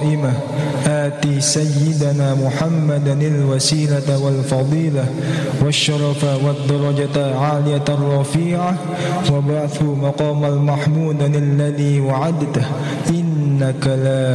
قائمة آت سيدنا محمدا الوسيلة والفضيلة والشرف والدرجة عالية الرفيعة وبعث مقام المحمود الذي وعدته إنك لا